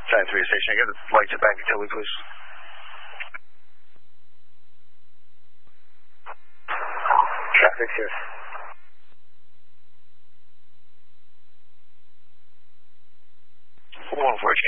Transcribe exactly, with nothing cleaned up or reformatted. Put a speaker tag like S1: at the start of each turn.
S1: Sign three station, get the lights at back utility, please.
S2: Traffic here.
S1: one four